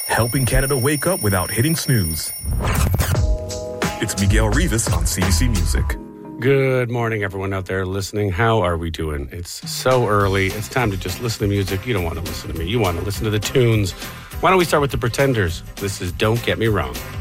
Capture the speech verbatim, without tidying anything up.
helping Canada wake up without hitting snooze. It's Miguel Rivas on C B C Music. Good morning, everyone out there listening. How are we doing? It's so early. It's time to just listen to music. You don't want to listen to me. You want to listen to the tunes. Why don't we start with the Pretenders? This is Don't Get Me Wrong.